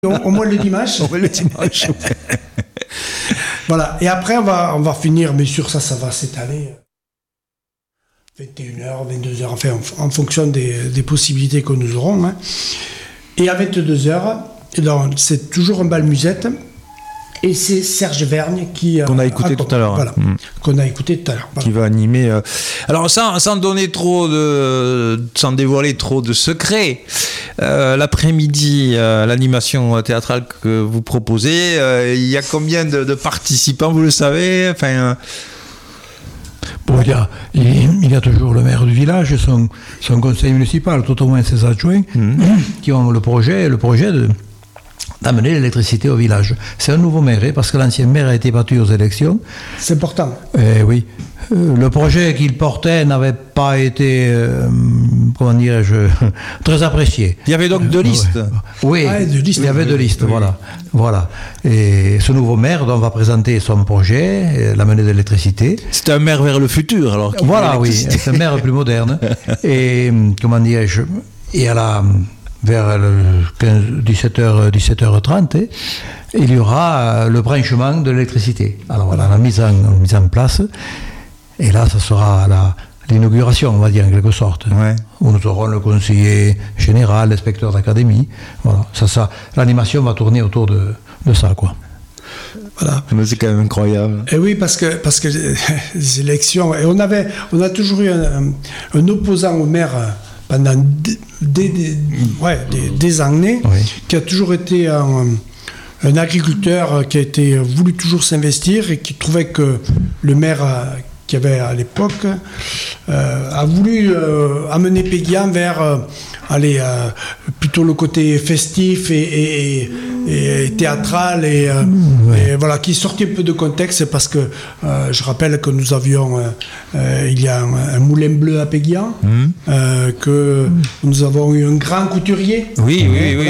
Au moins le dimanche. Au moins le dimanche. Voilà. Et après, on va finir, mais sûr, ça va s'étaler. 21h, 22h, enfin, en fonction des possibilités que nous aurons. Hein. Et à 22h, c'est toujours un bal musette. Et c'est Serge Vergne qu'on a écouté tout à l'heure. Voilà, qu'on a écouté tout à l'heure. Voilà. Qui va animer. Alors, sans dévoiler trop de secrets, l'après-midi, l'animation théâtrale que vous proposez, il y a combien de participants, vous le savez? Enfin. Bon, il y a toujours le maire du village, son conseil municipal, tout au moins ses adjoints, qui ont le projet d'amener l'électricité au village. C'est un nouveau maire, parce que l'ancien maire a été battu aux élections. C'est important. Oui. Le projet qu'il portait n'avait pas été, comment dirais-je, très apprécié. Il y avait donc deux listes. Oui, il y avait deux listes, voilà. Et ce nouveau maire donc, va présenter son projet, l'amener de l'électricité. C'est un maire vers le futur, alors. Voilà, oui, c'est un maire plus moderne. Et, comment dirais-je, et vers 17h30, il y aura le branchement de l'électricité. Alors voilà, la mise en place. Et là, ça sera l'inauguration, on va dire, en quelque sorte. Ouais. Où nous aurons le conseiller général, l'inspecteur d'académie. Voilà, l'animation va tourner autour de ça, quoi. Voilà. Mais c'est quand même incroyable. Et oui, parce que les élections... Et on a toujours eu un opposant au maire... pendant des années, qui a toujours été un agriculteur qui a voulu toujours s'investir et qui trouvait que le maire qu'il y avait à l'époque a voulu amener Péguian vers plutôt le côté festif et théâtral et voilà, qui sortait un peu de contexte parce que je rappelle que nous avions il y a un moulin bleu à Péguian, que nous avons eu un grand couturier. Oui.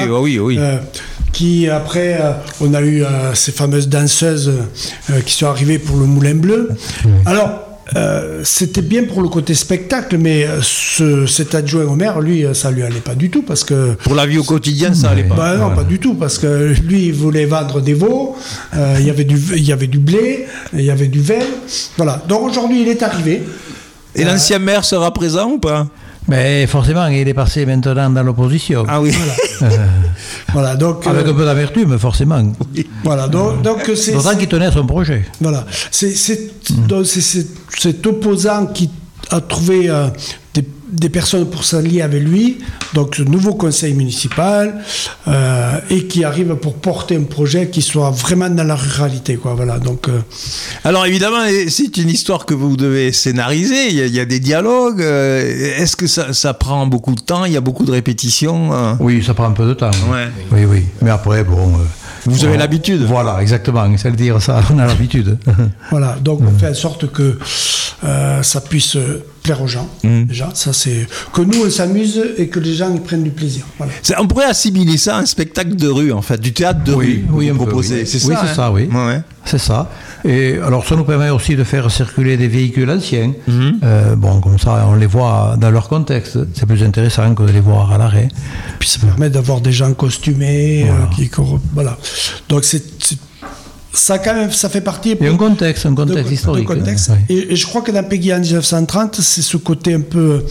Qui après, on a eu ces fameuses danseuses qui sont arrivées pour le Moulin Bleu. Alors, c'était bien pour le côté spectacle, mais cet adjoint au maire, lui, ça lui allait pas du tout parce que... Pour la vie au quotidien, ça allait pas. Non, pas du tout, parce que lui, il voulait vendre des veaux, il y avait du blé, il y avait du vin, voilà. Donc aujourd'hui, il est arrivé. Et l'ancien maire sera présent ou pas? Mais forcément, il est passé maintenant dans l'opposition. Ah oui. Voilà, donc, avec un peu d'amertume, forcément. Voilà, donc c'est... D'autant qu'il tenait son projet. Voilà. C'est cet opposant qui a trouvé des personnes pour s'allier avec lui, donc ce nouveau conseil municipal, et qui arrive pour porter un projet qui soit vraiment dans la ruralité, quoi. Voilà, donc, Alors évidemment, c'est une histoire que vous devez scénariser, il y a des dialogues, est-ce que ça prend beaucoup de temps, il y a beaucoup de répétitions Oui, ça prend un peu de temps. Ouais. Oui, mais après, bon... Vous avez l'habitude. Voilà, exactement, c'est le dire ça, on a l'habitude. Voilà, donc on fait en sorte que ça puisse plaire aux gens, déjà, ça c'est... Que nous, on s'amuse et que les gens y prennent du plaisir. Voilà. On pourrait assimiler ça à un spectacle de rue, en fait, du théâtre de rue. Oui, vous proposez. C'est ça. Oui, c'est ça, oui. Ouais. C'est ça. Et alors, ça nous permet aussi de faire circuler des véhicules anciens. Bon, comme ça, on les voit dans leur contexte. C'est plus intéressant que de les voir à l'arrêt. Puis ça permet d'avoir des gens costumés, voilà. Donc ça quand même, ça fait partie. Et un contexte historique. Contexte. Et je crois que dans Péguian en 1930, c'est ce côté un peu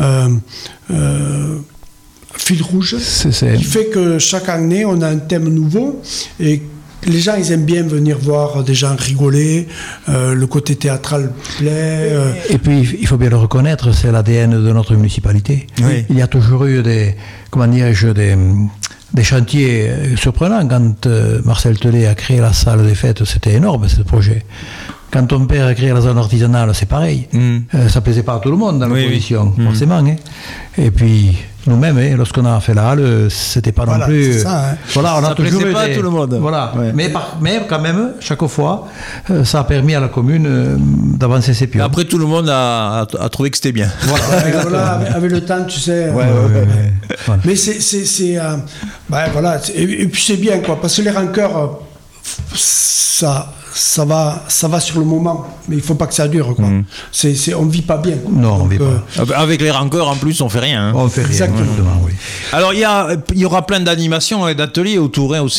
fil rouge qui fait que chaque année on a un thème nouveau et les gens ils aiment bien venir voir des gens rigoler, le côté théâtral plaît. Et puis il faut bien le reconnaître, c'est l'ADN de notre municipalité. Oui. Il y a toujours eu des chantiers surprenants. Quand Marcel Tellet a créé la salle des fêtes, c'était énorme ce projet. Quand ton père a créé la zone artisanale, c'est pareil. Ça plaisait pas à tout le monde dans l'opposition, forcément. Hein. Et puis nous-mêmes, lorsqu'on a fait la halle, c'était pas non plus. C'est ça, hein. Voilà, on a toujours eu pas à tout le monde. Voilà. Ouais. Mais quand même, chaque fois, ça a permis à la commune d'avancer ses pions. Après, tout le monde a trouvé que c'était bien. Voilà, avec le temps, tu sais. Voilà. Mais c'est voilà. Et puis c'est bien, quoi, parce que les rancœurs, ça va sur le moment, mais il faut pas que ça dure, quoi. On vit pas bien, quoi. Non, on vit pas. Avec les rancœurs, en plus, on fait rien. Hein. On fait rien. Exactement. Oui. Alors, il y aura plein d'animations et d'ateliers autour aussi